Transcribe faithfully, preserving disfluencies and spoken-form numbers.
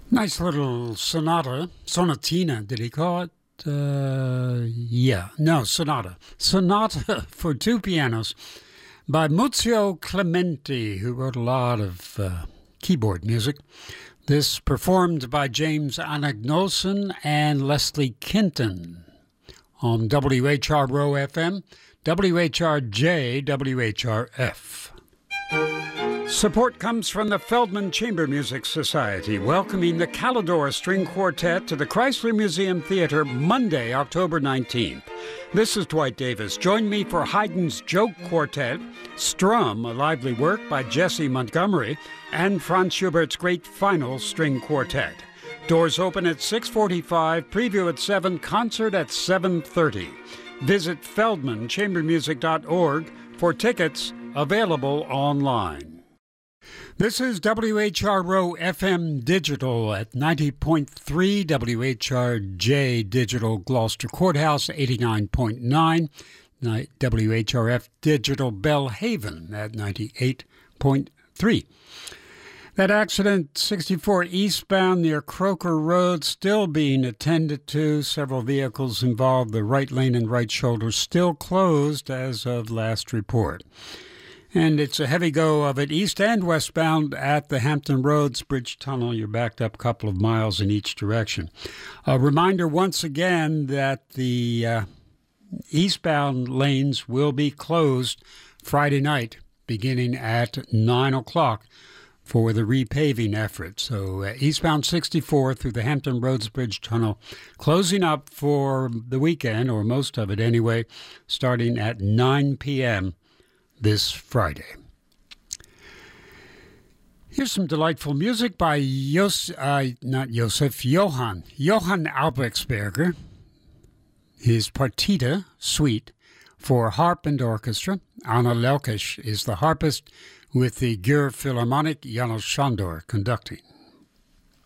Nice little sonata, sonatina, did he call it? Uh, yeah, no, sonata. Sonata for two pianos by Muzio Clementi, who wrote a lot of uh, keyboard music. This performed by James Anagnoson and Leslie Kinton on W H R O F M, W H R J, W H R F. Support comes from the Feldman Chamber Music Society, welcoming the Calidor String Quartet to the Chrysler Museum Theater Monday, October nineteenth. This is Dwight Davis. Join me for Haydn's Joke Quartet, Strum, a lively work by Jesse Montgomery, and Franz Schubert's Great Final String Quartet. Doors open at six forty-five, preview at seven, concert at seven thirty. Visit feldman chamber music dot org for tickets, available online. This is W H R O F M Digital at ninety point three, W H R J Digital Gloucester Courthouse eighty-nine point nine, W H R F Digital Bellhaven at ninety-eight point three. That accident, sixty-four eastbound near Croker Road, still being attended to. Several vehicles involved. The right lane and right shoulder still closed as of last report. And it's a heavy go of it east and westbound at the Hampton Roads Bridge Tunnel. You're backed up a couple of miles in each direction. A reminder once again that the uh, eastbound lanes will be closed Friday night beginning at nine o'clock for the repaving effort. So uh, eastbound sixty-four through the Hampton Roads Bridge Tunnel closing up for the weekend, or most of it anyway, starting at nine p.m. this Friday. Here's some delightful music by Jos- uh, not Joseph, Johann, Johann Albrechtsberger. His Partita Suite for harp and orchestra. Anna Lelkisch is the harpist with the Győr Philharmonic, János Sándor conducting.